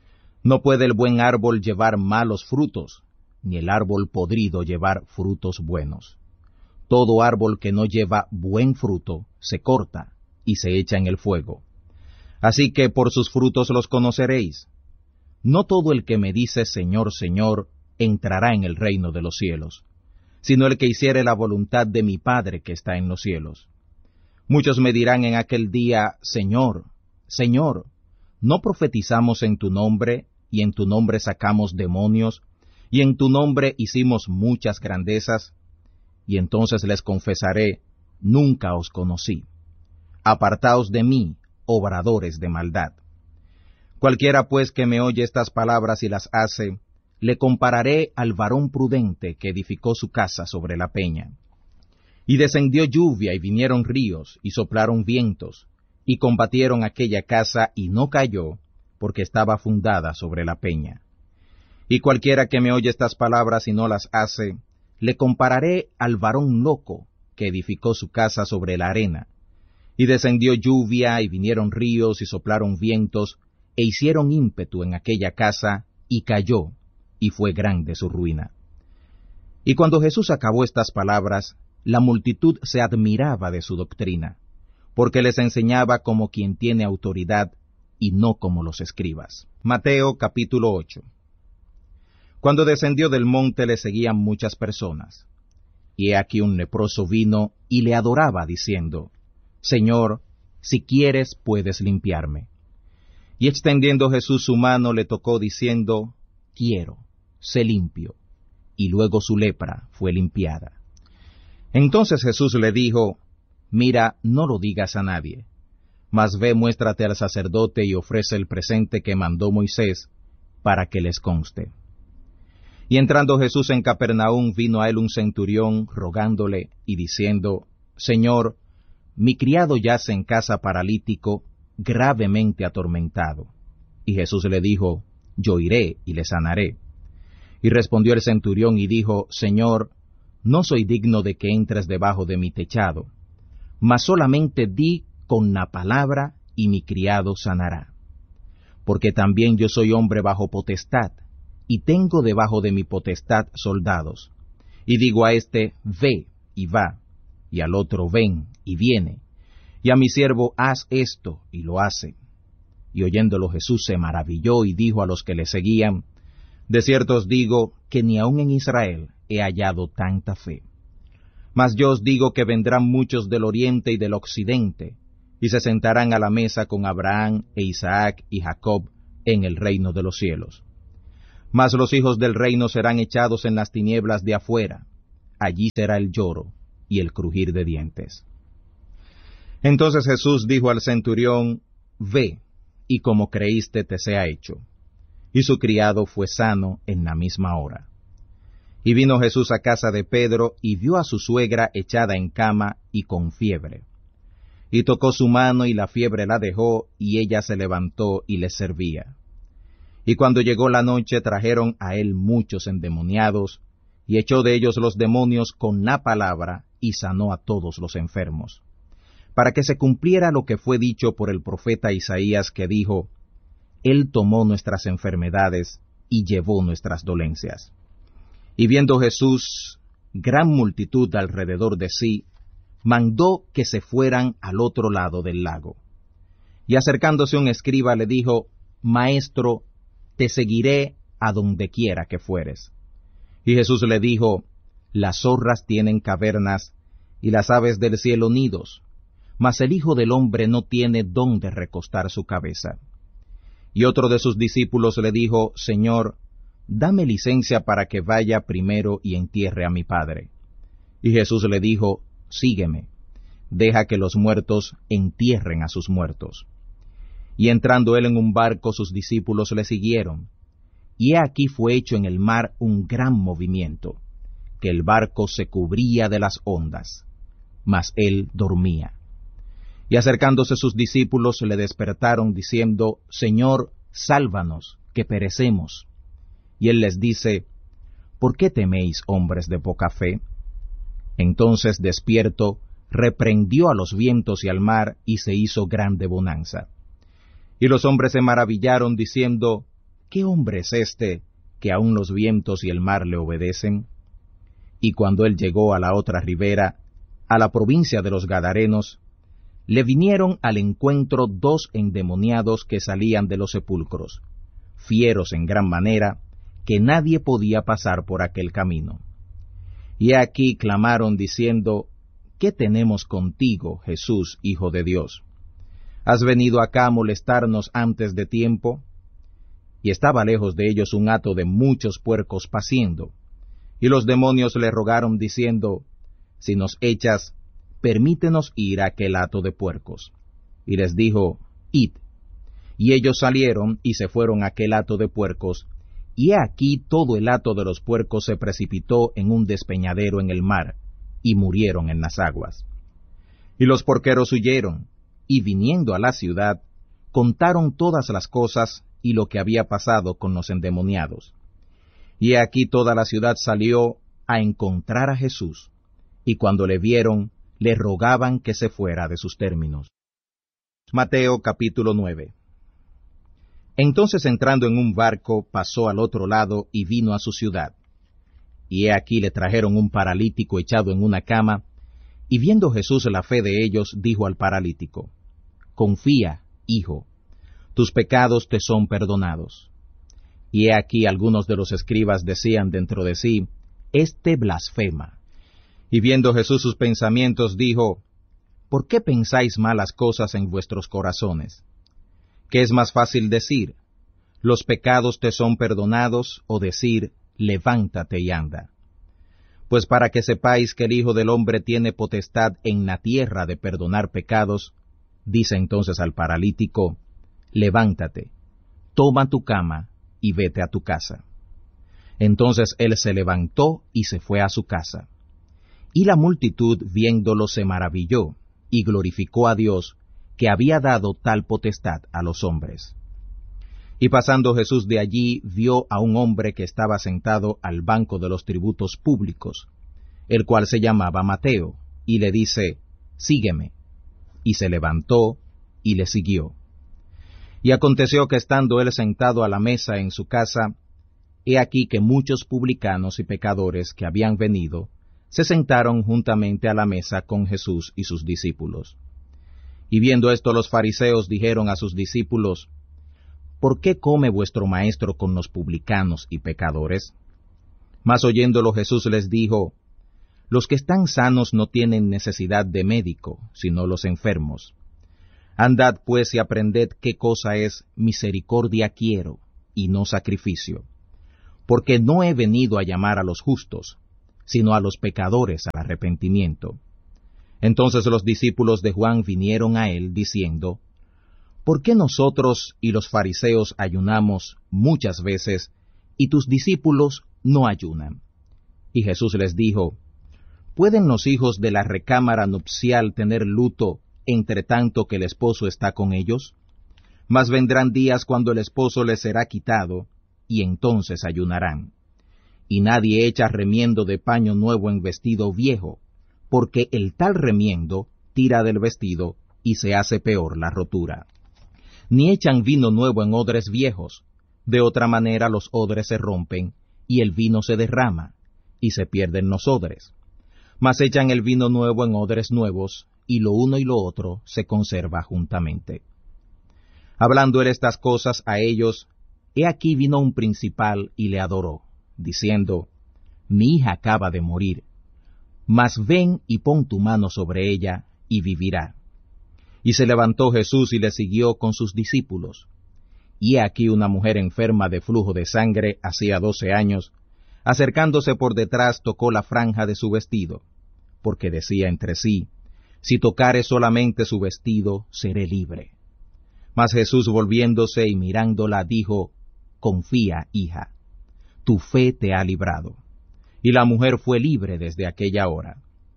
No puede el buen árbol llevar malos frutos, ni el árbol podrido llevar frutos buenos. Todo árbol que no lleva buen fruto se corta y se echa en el fuego. Así que por sus frutos los conoceréis. No todo el que me dice Señor, Señor, entrará en el reino de los cielos, sino el que hiciere la voluntad de mi Padre que está en los cielos. Muchos me dirán en aquel día, Señor, Señor, ¿no profetizamos en tu nombre, y en tu nombre sacamos demonios, y en tu nombre hicimos muchas grandezas? Y entonces les confesaré, nunca os conocí. Apartaos de mí, obradores de maldad. Cualquiera pues que me oye estas palabras y las hace, le compararé al varón prudente que edificó su casa sobre la peña. Y descendió lluvia y vinieron ríos y soplaron vientos, y combatieron aquella casa y no cayó, porque estaba fundada sobre la peña. Y cualquiera que me oye estas palabras y no las hace, le compararé al varón loco que edificó su casa sobre la arena. Y descendió lluvia y vinieron ríos y soplaron vientos, e hicieron ímpetu en aquella casa, y cayó, y fue grande su ruina. Y cuando Jesús acabó estas palabras, la multitud se admiraba de su doctrina, porque les enseñaba como quien tiene autoridad, y no como los escribas. Mateo capítulo ocho. Cuando descendió del monte le seguían muchas personas. Y he aquí un leproso vino y le adoraba, diciendo, Señor, si quieres puedes limpiarme. Y extendiendo Jesús su mano le tocó, diciendo, Quiero, sé limpio. Y luego su lepra fue limpiada. Entonces Jesús le dijo, Mira, no lo digas a nadie, mas ve, muéstrate al sacerdote y ofrece el presente que mandó Moisés, para que les conste. Y entrando Jesús en Capernaum, vino a él un centurión, rogándole y diciendo, Señor, mi criado yace en casa paralítico, gravemente atormentado. Y Jesús le dijo, Yo iré y le sanaré. Y respondió el centurión y dijo, Señor, no soy digno de que entres debajo de mi techado, mas solamente di con la palabra, y mi criado sanará. Porque también yo soy hombre bajo potestad, y tengo debajo de mi potestad soldados. Y digo a este, ve, y va, y al otro, ven, y viene, y a mi siervo, haz esto, y lo hace. Y oyéndolo Jesús se maravilló, y dijo a los que le seguían, de cierto os digo, que ni aun en Israel he hallado tanta fe. Mas yo os digo que vendrán muchos del oriente y del occidente, y se sentarán a la mesa con Abraham e Isaac y Jacob, en el reino de los cielos. Mas los hijos del reino serán echados en las tinieblas de afuera. Allí será el lloro y el crujir de dientes. Entonces Jesús dijo al centurión, Ve, y como creíste te sea hecho. Y su criado fue sano en la misma hora. Y vino Jesús a casa de Pedro, y vio a su suegra echada en cama y con fiebre. Y tocó su mano, y la fiebre la dejó, y ella se levantó y les servía. Y cuando llegó la noche trajeron a él muchos endemoniados, y echó de ellos los demonios con la palabra, y sanó a todos los enfermos. Para que se cumpliera lo que fue dicho por el profeta Isaías, que dijo, Él tomó nuestras enfermedades, y llevó nuestras dolencias. Y viendo Jesús gran multitud alrededor de sí, mandó que se fueran al otro lado del lago. Y acercándose un escriba le dijo, Maestro, te seguiré a donde quiera que fueres. Y Jesús le dijo, Las zorras tienen cavernas, y las aves del cielo nidos, mas el Hijo del Hombre no tiene dónde recostar su cabeza. Y otro de sus discípulos le dijo, Señor, dame licencia para que vaya primero y entierre a mi padre. Y Jesús le dijo, Sígueme, deja que los muertos entierren a sus muertos. Y entrando él en un barco, sus discípulos le siguieron. Y he aquí fue hecho en el mar un gran movimiento, que el barco se cubría de las ondas, mas él dormía. Y acercándose sus discípulos le despertaron, diciendo, Señor, sálvanos, que perecemos. Y él les dice, ¿por qué teméis, hombres de poca fe? Entonces, despierto, reprendió a los vientos y al mar, y se hizo grande bonanza. Y los hombres se maravillaron, diciendo, ¿qué hombre es este, que aun los vientos y el mar le obedecen? Y cuando él llegó a la otra ribera, a la provincia de los Gadarenos, le vinieron al encuentro dos endemoniados que salían de los sepulcros, fieros en gran manera, que nadie podía pasar por aquel camino. Y aquí clamaron diciendo, ¿qué tenemos contigo, Jesús, Hijo de Dios? ¿Has venido acá a molestarnos antes de tiempo? Y estaba lejos de ellos un hato de muchos puercos paciendo. Y los demonios le rogaron diciendo, si nos echas, permítenos ir a aquel hato de puercos. Y les dijo, id. Y ellos salieron y se fueron a aquel hato de puercos, y he aquí todo el hato de los puercos se precipitó en un despeñadero en el mar, y murieron en las aguas. Y los porqueros huyeron, y viniendo a la ciudad, contaron todas las cosas y lo que había pasado con los endemoniados. Y he aquí toda la ciudad salió a encontrar a Jesús, y cuando le vieron, le rogaban que se fuera de sus términos. Mateo capítulo nueve. Entonces entrando en un barco, pasó al otro lado y vino a su ciudad. Y he aquí le trajeron un paralítico echado en una cama, y viendo Jesús la fe de ellos, dijo al paralítico, confía, hijo, tus pecados te son perdonados. Y he aquí algunos de los escribas decían dentro de sí, este blasfema. Y viendo Jesús sus pensamientos, dijo, ¿por qué pensáis malas cosas en vuestros corazones? ¿Qué es más fácil decir, los pecados te son perdonados, o decir, levántate y anda? Pues para que sepáis que el Hijo del Hombre tiene potestad en la tierra de perdonar pecados, dice entonces al paralítico, levántate, toma tu cama y vete a tu casa. Entonces él se levantó y se fue a su casa. Y la multitud viéndolo se maravilló, y glorificó a Dios, que había dado tal potestad a los hombres. Y pasando Jesús de allí, vio a un hombre que estaba sentado al banco de los tributos públicos, el cual se llamaba Mateo, y le dice, sígueme. Y se levantó, y le siguió. Y aconteció que estando él sentado a la mesa en su casa, he aquí que muchos publicanos y pecadores que habían venido, se sentaron juntamente a la mesa con Jesús y sus discípulos. Y viendo esto los fariseos dijeron a sus discípulos, ¿por qué come vuestro maestro con los publicanos y pecadores? Mas oyéndolo Jesús les dijo, los que están sanos no tienen necesidad de médico, sino los enfermos. Andad pues y aprended qué cosa es misericordia quiero, y no sacrificio. Porque no he venido a llamar a los justos, sino a los pecadores al arrepentimiento. Entonces los discípulos de Juan vinieron a él, diciendo, ¿por qué nosotros y los fariseos ayunamos muchas veces, y tus discípulos no ayunan? Y Jesús les dijo, ¿pueden los hijos de la recámara nupcial tener luto entre tanto que el esposo está con ellos? Mas vendrán días cuando el esposo les será quitado, y entonces ayunarán. Y nadie echa remiendo de paño nuevo en vestido viejo, porque el tal remiendo tira del vestido, y se hace peor la rotura. Ni echan vino nuevo en odres viejos, de otra manera los odres se rompen, y el vino se derrama, y se pierden los odres. Mas echan el vino nuevo en odres nuevos, y lo uno y lo otro se conserva juntamente. Hablando él estas cosas a ellos, he aquí vino un principal y le adoró, diciendo, mi hija acaba de morir, mas ven y pon tu mano sobre ella, y vivirá. Y se levantó Jesús y le siguió con sus discípulos. Y he aquí una mujer enferma de flujo de sangre hacía doce años, acercándose por detrás tocó la franja de su vestido, porque decía entre sí, si tocare solamente su vestido, seré libre. Mas Jesús volviéndose y mirándola, dijo, confía, hija, tu fe te ha librado. Y la mujer fue libre desde aquella hora.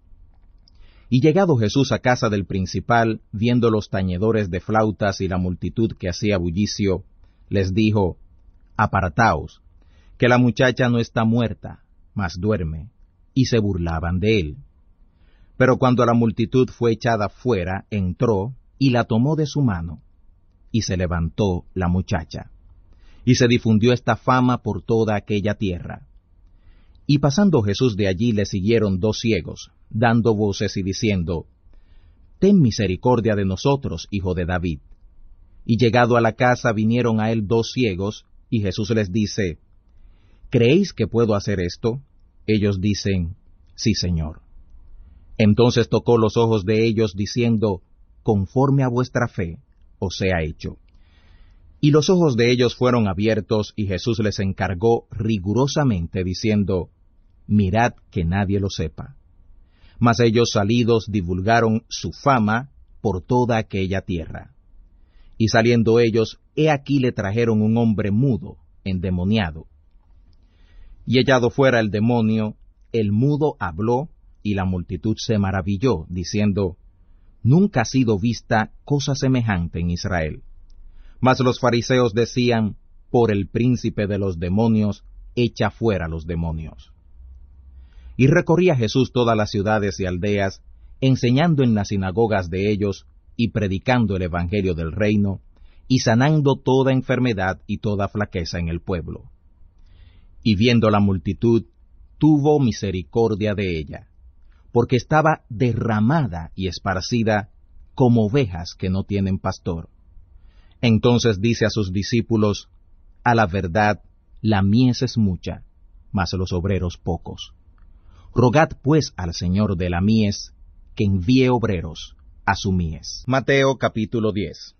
Y llegado Jesús a casa del principal, viendo los tañedores de flautas y la multitud que hacía bullicio, les dijo, apartaos, que la muchacha no está muerta, mas duerme. Y se burlaban de él. Pero cuando la multitud fue echada fuera, entró y la tomó de su mano, y se levantó la muchacha. Y se difundió esta fama por toda aquella tierra. Y pasando Jesús de allí le siguieron dos ciegos, dando voces y diciendo, ten misericordia de nosotros, hijo de David. Y llegado a la casa vinieron a él dos ciegos, y Jesús les dice, ¿creéis que puedo hacer esto? Ellos dicen, sí, Señor. Entonces tocó los ojos de ellos, diciendo, conforme a vuestra fe os sea hecho. Y los ojos de ellos fueron abiertos, y Jesús les encargó rigurosamente, diciendo, mirad que nadie lo sepa. Mas ellos salidos divulgaron su fama por toda aquella tierra. Y saliendo ellos, he aquí le trajeron un hombre mudo, endemoniado. Y echado fuera el demonio, el mudo habló, y la multitud se maravilló, diciendo, nunca ha sido vista cosa semejante en Israel. Mas los fariseos decían, por el príncipe de los demonios, echa fuera los demonios. Y recorría Jesús todas las ciudades y aldeas, enseñando en las sinagogas de ellos, y predicando el evangelio del reino, y sanando toda enfermedad y toda flaqueza en el pueblo. Y viendo la multitud, tuvo misericordia de ella, porque estaba derramada y esparcida como ovejas que no tienen pastor. Entonces dice a sus discípulos, a la verdad, la mies es mucha, mas los obreros pocos. Rogad pues al Señor de la mies, que envíe obreros a su mies. Mateo capítulo diez.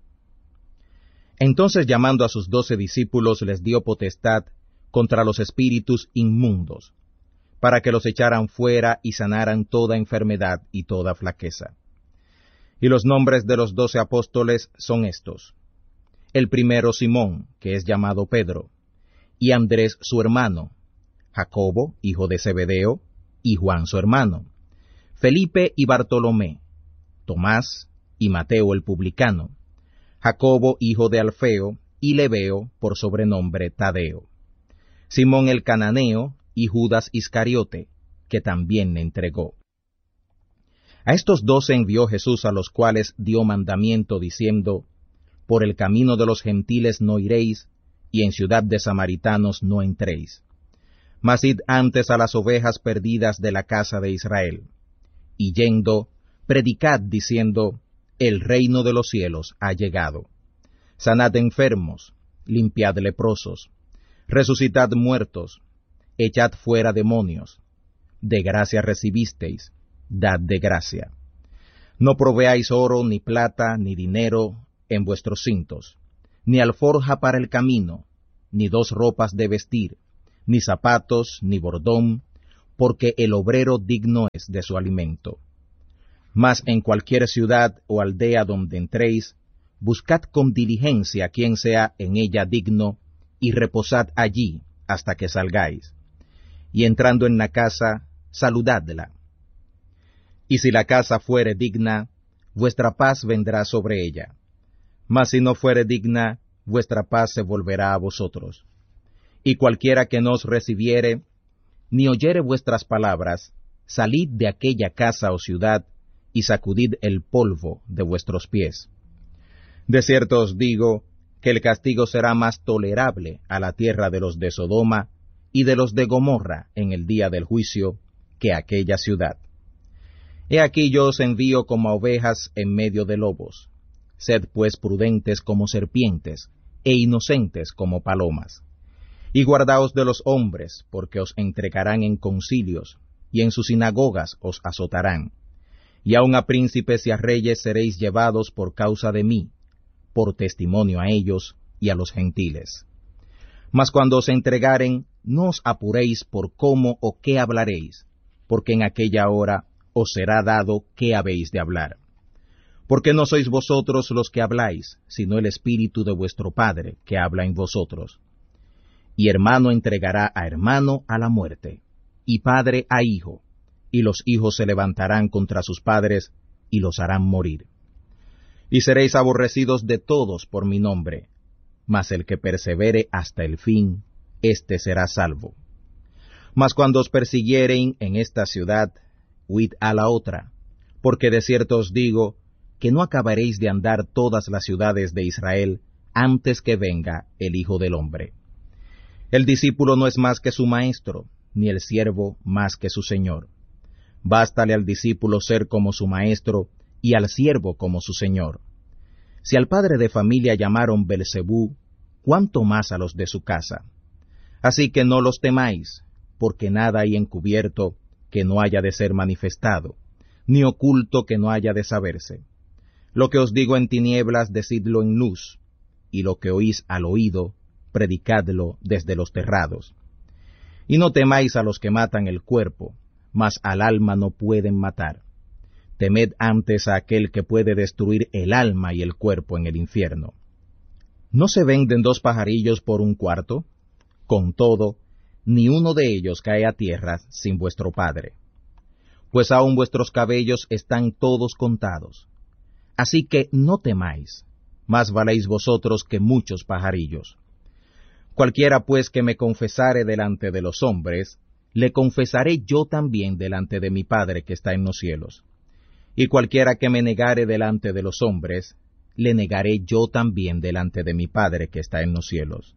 Entonces llamando a sus doce discípulos les dio potestad contra los espíritus inmundos, para que los echaran fuera y sanaran toda enfermedad y toda flaqueza. Y los nombres de los doce apóstoles son estos: el primero Simón, que es llamado Pedro, y Andrés su hermano, Jacobo, hijo de Zebedeo, y Juan su hermano, Felipe y Bartolomé, Tomás y Mateo el publicano, Jacobo hijo de Alfeo, y Lebeo por sobrenombre Tadeo, Simón el cananeo, y Judas Iscariote, que también le entregó. A estos doce envió Jesús, a los cuales dio mandamiento, diciendo, por el camino de los gentiles no iréis, y en ciudad de samaritanos no entréis. Mas id antes a las ovejas perdidas de la casa de Israel. Y yendo, predicad, diciendo, el reino de los cielos ha llegado. Sanad enfermos, limpiad leprosos, resucitad muertos, echad fuera demonios. De gracia recibisteis, dad de gracia. No proveáis oro, ni plata, ni dinero en vuestros cintos, ni alforja para el camino, ni dos ropas de vestir, ni zapatos, ni bordón, porque el obrero digno es de su alimento. Mas en cualquier ciudad o aldea donde entréis, buscad con diligencia quien sea en ella digno, y reposad allí hasta que salgáis. Y entrando en la casa, saludadla. Y si la casa fuere digna, vuestra paz vendrá sobre ella. Mas si no fuere digna, vuestra paz se volverá a vosotros. Y cualquiera que no os recibiere, ni oyere vuestras palabras, salid de aquella casa o ciudad, y sacudid el polvo de vuestros pies. De cierto os digo, que el castigo será más tolerable a la tierra de los de Sodoma y de los de Gomorra en el día del juicio, que aquella ciudad. He aquí yo os envío como a ovejas en medio de lobos. Sed pues prudentes como serpientes, e inocentes como palomas. Y guardaos de los hombres, porque os entregarán en concilios, y en sus sinagogas os azotarán. Y aun a príncipes y a reyes seréis llevados por causa de mí, por testimonio a ellos y a los gentiles. Mas cuando os entregaren, no os apuréis por cómo o qué hablaréis, porque en aquella hora os será dado qué habéis de hablar. Porque no sois vosotros los que habláis, sino el Espíritu de vuestro Padre que habla en vosotros. Y hermano entregará a hermano a la muerte, y padre a hijo, y los hijos se levantarán contra sus padres, y los harán morir. Y seréis aborrecidos de todos por mi nombre, mas el que persevere hasta el fin, éste será salvo. Mas cuando os persiguieren en esta ciudad, huid a la otra, porque de cierto os digo, que no acabaréis de andar todas las ciudades de Israel, antes que venga el Hijo del Hombre. El discípulo no es más que su maestro, ni el siervo más que su señor. Bástale al discípulo ser como su maestro, y al siervo como su señor. Si al padre de familia llamaron Belzebú, cuánto más a los de su casa. Así que no los temáis, porque nada hay encubierto que no haya de ser manifestado, ni oculto que no haya de saberse. Lo que os digo en tinieblas, decidlo en luz, y lo que oís al oído, predicadlo desde los terrados. Y no temáis a los que matan el cuerpo, mas al alma no pueden matar. Temed antes a aquel que puede destruir el alma y el cuerpo en el infierno. ¿No se venden dos pajarillos por un cuarto? Con todo, ni uno de ellos cae a tierra sin vuestro Padre. Pues aun vuestros cabellos están todos contados. Así que no temáis, más valéis vosotros que muchos pajarillos. Cualquiera pues que me confesare delante de los hombres, le confesaré yo también delante de mi Padre que está en los cielos. Y cualquiera que me negare delante de los hombres, le negaré yo también delante de mi Padre que está en los cielos.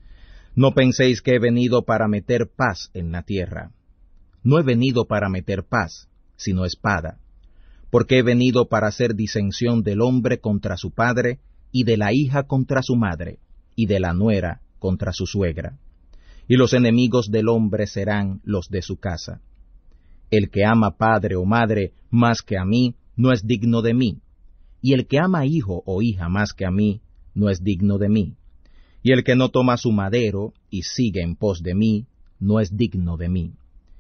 No penséis que he venido para meter paz en la tierra. No he venido para meter paz, sino espada, porque he venido para hacer disensión del hombre contra su padre, y de la hija contra su madre, y de la nuera contra su suegra. Y los enemigos del hombre serán los de su casa. El que ama padre o madre más que a mí, no es digno de mí, y el que ama hijo o hija más que a mí, no es digno de mí. Y el que no toma su madero y sigue en pos de mí, no es digno de mí.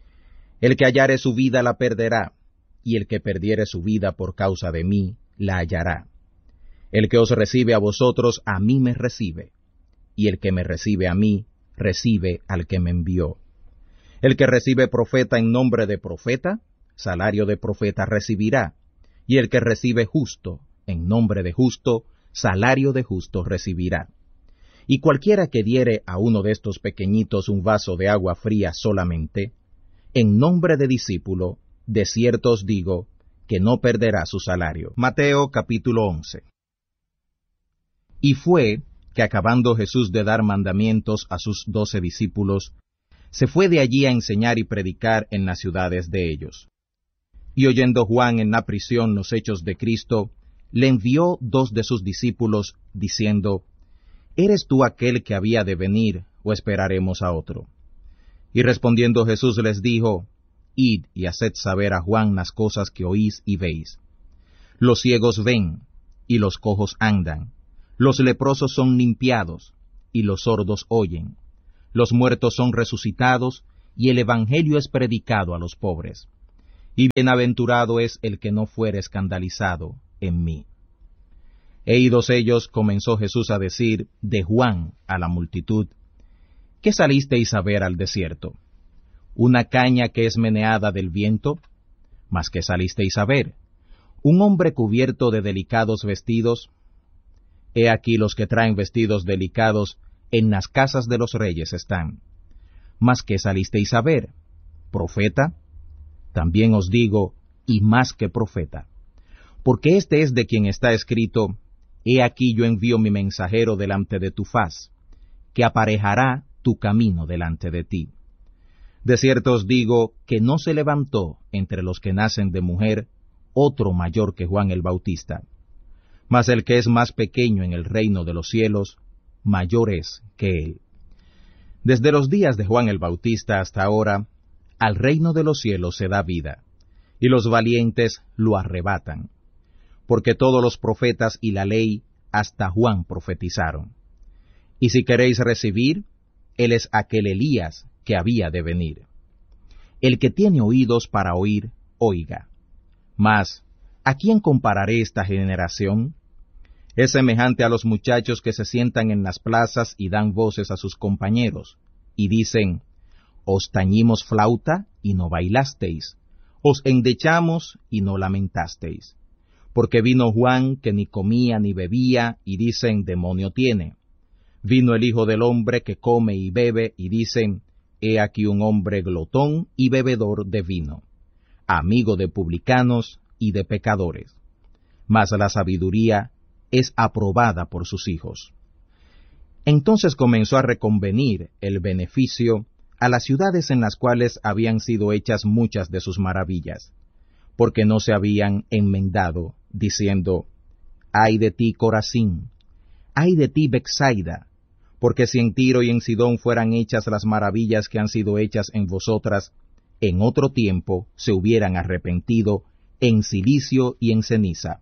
El que hallare su vida la perderá, y el que perdiere su vida por causa de mí, la hallará. El que os recibe a vosotros, a mí me recibe, y el que me recibe a mí, recibe al que me envió. El que recibe profeta en nombre de profeta, salario de profeta recibirá, y el que recibe justo en nombre de justo, salario de justo recibirá. Y cualquiera que diere a uno de estos pequeñitos un vaso de agua fría solamente, en nombre de discípulo, de cierto os digo, que no perderá su salario. Mateo capítulo once. Y fue que acabando Jesús de dar mandamientos a sus doce discípulos, se fue de allí a enseñar y predicar en las ciudades de ellos. Y oyendo Juan en la prisión los hechos de Cristo, le envió dos de sus discípulos, diciendo, ¿Eres tú aquel que había de venir, o esperaremos a otro? Y respondiendo Jesús les dijo, Id y haced saber a Juan las cosas que oís y veis. Los ciegos ven, y los cojos andan. Los leprosos son limpiados, y los sordos oyen. Los muertos son resucitados, y el evangelio es predicado a los pobres. Y bienaventurado es el que no fuere escandalizado en mí. E idos ellos, comenzó Jesús a decir de Juan a la multitud: ¿Qué salisteis a ver al desierto? ¿Una caña que es meneada del viento? ¿Mas qué salisteis a ver? ¿Un hombre cubierto de delicados vestidos? He aquí los que traen vestidos delicados en las casas de los reyes están. ¿Mas qué salisteis a ver? ¿Profeta? También os digo, y más que profeta. Porque este es de quien está escrito: He aquí yo envío mi mensajero delante de tu faz, que aparejará tu camino delante de ti. De cierto os digo que no se levantó entre los que nacen de mujer otro mayor que Juan el Bautista. Mas el que es más pequeño en el reino de los cielos, mayor es que él. Desde los días de Juan el Bautista hasta ahora, al reino de los cielos se da vida, y los valientes lo arrebatan. Porque todos los profetas y la ley hasta Juan profetizaron. Y si queréis recibir, él es aquel Elías que había de venir. El que tiene oídos para oír, oiga. Mas, ¿a quién compararé esta generación? Es semejante a los muchachos que se sientan en las plazas y dan voces a sus compañeros, y dicen: Os tañimos flauta y no bailasteis, os endechamos y no lamentasteis. Porque vino Juan, que ni comía ni bebía, y dicen: demonio tiene. Vino el Hijo del Hombre, que come y bebe, y dicen: he aquí un hombre glotón y bebedor de vino, amigo de publicanos y de pecadores. Mas la sabiduría es aprobada por sus hijos. Entonces comenzó a reconvenir el beneficio a las ciudades en las cuales habían sido hechas muchas de sus maravillas, porque no se habían enmendado, diciendo: ay de ti, Corazín, ay de ti, Betsaida, porque si en Tiro y en Sidón fueran hechas las maravillas que han sido hechas en vosotras, en otro tiempo se hubieran arrepentido en cilicio y en ceniza.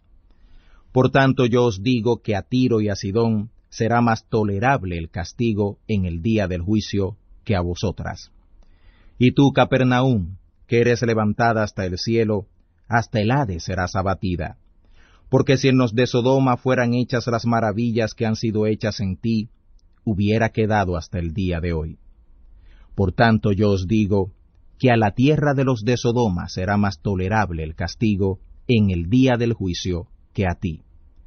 Por tanto yo os digo que a Tiro y a Sidón será más tolerable el castigo en el día del juicio que a vosotras. Y tú, Capernaum, que eres levantada hasta el cielo, hasta el Hades serás abatida. Porque si en los de Sodoma fueran hechas las maravillas que han sido hechas en ti, hubiera quedado hasta el día de hoy. Por tanto yo os digo que a la tierra de los de Sodoma será más tolerable el castigo en el día del juicio que a ti.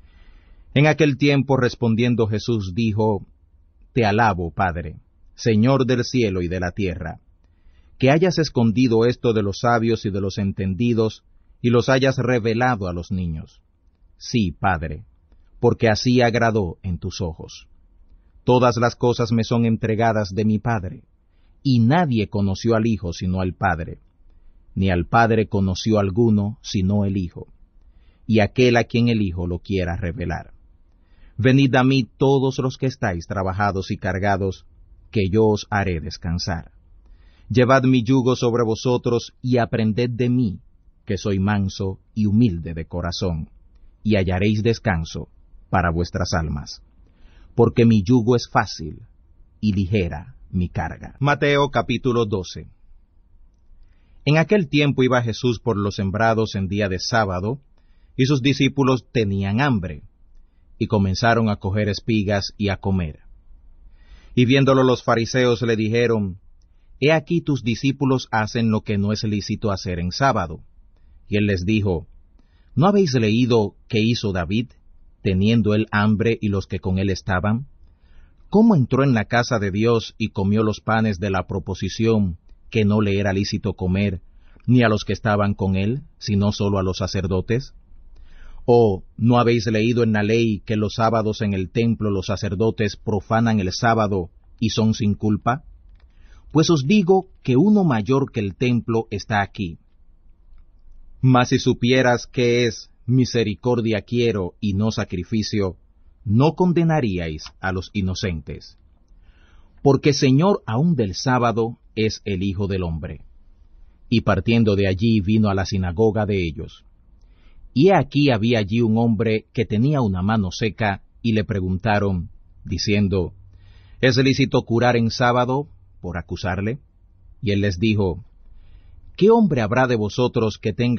En aquel tiempo respondiendo Jesús dijo: Te alabo, Padre, Señor del cielo y de la tierra, que hayas escondido esto de los sabios y de los entendidos, y los hayas revelado a los niños. Sí, Padre, porque así agradó en tus ojos. Todas las cosas me son entregadas de mi Padre, y nadie conoció al Hijo sino al Padre, ni al Padre conoció alguno sino el Hijo, y aquel a quien el Hijo lo quiera revelar. Venid a mí todos los que estáis trabajados y cargados, que yo os haré descansar. Llevad mi yugo sobre vosotros y aprended de mí, que soy manso y humilde de corazón, y hallaréis descanso para vuestras almas. Porque mi yugo es fácil y ligera mi carga. Mateo capítulo doce. En aquel tiempo iba Jesús por los sembrados en día de sábado, y sus discípulos tenían hambre, y comenzaron a coger espigas y a comer. Y viéndolo los fariseos le dijeron: He aquí tus discípulos hacen lo que no es lícito hacer en sábado. Y él les dijo: ¿No habéis leído qué hizo David, teniendo él hambre y los que con él estaban? ¿Cómo entró en la casa de Dios y comió los panes de la proposición que no le era lícito comer, ni a los que estaban con él, sino solo a los sacerdotes? ¿O no habéis leído en la ley que los sábados en el templo los sacerdotes profanan el sábado y son sin culpa? Pues os digo que uno mayor que el templo está aquí. Mas si supieras qué es misericordia quiero y no sacrificio, no condenaríais a los inocentes. Porque Señor aún del sábado es el Hijo del Hombre. Y partiendo de allí vino a la sinagoga de ellos. Y he aquí había allí un hombre que tenía una mano seca, y le preguntaron, diciendo, ¿es lícito curar en sábado? Por acusarle. Y él les dijo, ¿qué hombre habrá de vosotros que tenga